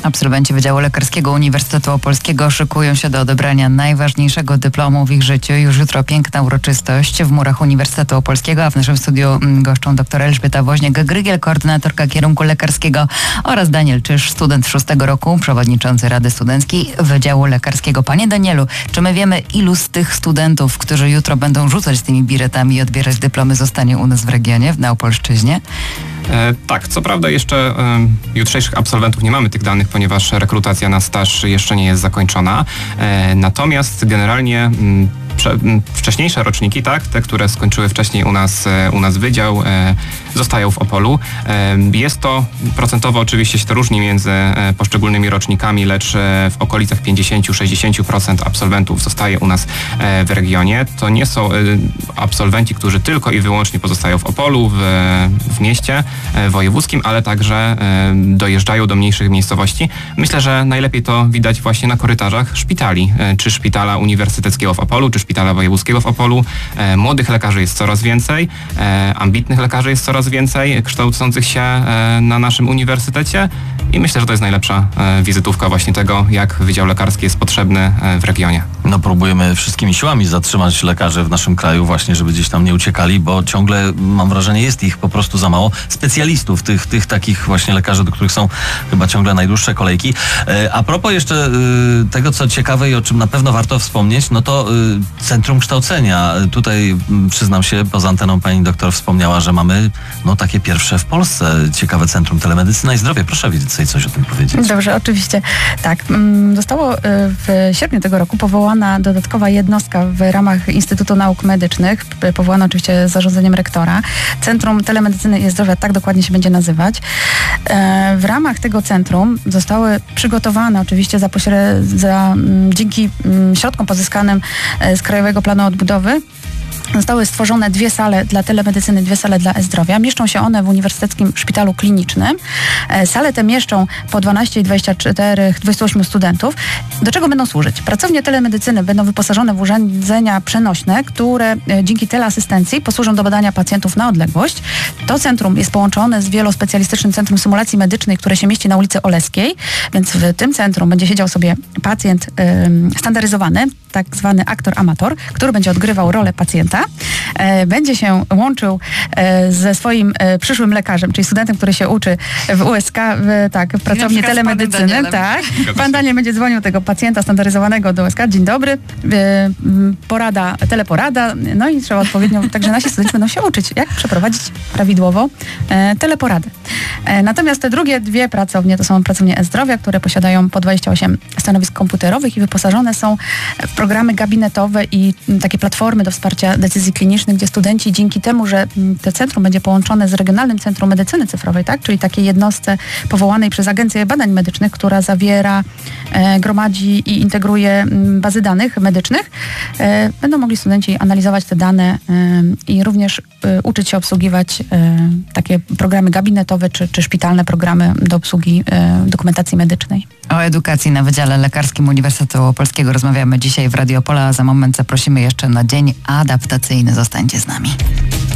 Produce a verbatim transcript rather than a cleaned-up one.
Absolwenci Wydziału Lekarskiego Uniwersytetu Opolskiego szykują się do odebrania najważniejszego dyplomu w ich życiu. Już jutro piękna uroczystość w murach Uniwersytetu Opolskiego, a w naszym studiu goszczą dr Elżbieta Woźniak-Grygiel, koordynatorka kierunku lekarskiego, oraz Daniel Czyż, student szóstego roku, przewodniczący Rady Studenckiej Wydziału Lekarskiego. Panie Danielu, czy my wiemy, ilu z tych studentów, którzy jutro będą rzucać tymi biletami i odbierać dyplomy, zostanie u nas w regionie, na Opolszczyźnie? E, tak, co prawda jeszcze e, jutrzejszych absolwentów nie mamy tych danych, ponieważ rekrutacja na staż jeszcze nie jest zakończona. E, natomiast generalnie m, prze, m, wcześniejsze roczniki, tak, te, które skończyły wcześniej u nas, e, u nas wydział, e, zostają w Opolu. E, jest to procentowo, oczywiście się to różni między e, poszczególnymi rocznikami, lecz e, w okolicach pięćdziesiąt do sześćdziesięciu procent absolwentów zostaje u nas e, w regionie. To nie są e, absolwenci, którzy tylko i wyłącznie pozostają w Opolu, w, w mieście wojewódzkim, ale także dojeżdżają do mniejszych miejscowości. Myślę, że najlepiej to widać właśnie na korytarzach szpitali, czy szpitala uniwersyteckiego w Opolu, czy szpitala wojewódzkiego w Opolu. Młodych lekarzy jest coraz więcej, ambitnych lekarzy jest coraz więcej, kształcących się na naszym uniwersytecie i myślę, że to jest najlepsza wizytówka właśnie tego, jak Wydział Lekarski jest potrzebny w regionie. No próbujemy wszystkimi siłami zatrzymać lekarzy w naszym kraju właśnie, żeby gdzieś tam nie uciekali, bo ciągle, mam wrażenie, jest ich po prostu za mało. Specjalistów, tych, tych takich właśnie lekarzy, do których są chyba ciągle najdłuższe kolejki. E, a propos jeszcze e, tego, co ciekawe i o czym na pewno warto wspomnieć, no to e, Centrum Kształcenia. Tutaj m, przyznam się, poza anteną pani doktor wspomniała, że mamy no takie pierwsze w Polsce ciekawe Centrum Telemedycyna i Zdrowie. Proszę więcej coś o tym powiedzieć. Dobrze, oczywiście. Tak. Zostało w sierpniu tego roku powołana dodatkowa jednostka w ramach Instytutu Nauk Medycznych, powołana oczywiście zarządzeniem rektora. Centrum Telemedycyny i Zdrowia, tak dokładnie się będzie nazywać. W ramach tego centrum zostały przygotowane oczywiście za, pośred... za dzięki środkom pozyskanym z Krajowego Planu Odbudowy zostały stworzone dwie sale dla telemedycyny, dwie sale dla e-zdrowia. Mieszczą się one w Uniwersyteckim Szpitalu Klinicznym. Sale te mieszczą po dwanaście i dwadzieścia cztery, dwadzieścia osiem studentów. Do czego będą służyć? Pracownie telemedycyny będą wyposażone w urządzenia przenośne, które dzięki teleasystencji posłużą do badania pacjentów na odległość. To centrum jest połączone z wielospecjalistycznym Centrum Symulacji Medycznej, które się mieści na ulicy Oleskiej, więc w tym centrum będzie siedział sobie pacjent ym, standaryzowany, tak zwany aktor amator, który będzie odgrywał rolę pacjenta. E, będzie się łączył e, ze swoim e, przyszłym lekarzem, czyli studentem, który się uczy w U S K, w, tak, w pracowni telemedycyny. Tak. Pan Daniel będzie dzwonił tego pacjenta standaryzowanego do U S K. Dzień dobry. E, porada, teleporada. No i trzeba odpowiednio, także nasi studenci będą się uczyć, jak przeprowadzić prawidłowo e, teleporadę. E, natomiast te drugie dwie pracownie to są pracownie e-zdrowia, które posiadają po dwadzieścia osiem stanowisk komputerowych i wyposażone są w programy gabinetowe i m, takie platformy do wsparcia decyzji klinicznych, gdzie studenci dzięki temu, że to centrum będzie połączone z Regionalnym Centrum Medycyny Cyfrowej, tak, czyli takiej jednostce powołanej przez Agencję Badań Medycznych, która zawiera, e, gromadzi i integruje m, bazy danych medycznych, e, będą mogli studenci analizować te dane e, i również e, uczyć się obsługiwać e, takie programy gabinetowe czy, czy szpitalne programy do obsługi e, dokumentacji medycznej. O edukacji na Wydziale Lekarskim Uniwersytetu Opolskiego rozmawiamy dzisiaj w Radio Opole, a za moment zaprosimy jeszcze na dzień adaptacyjny. Zostańcie z nami.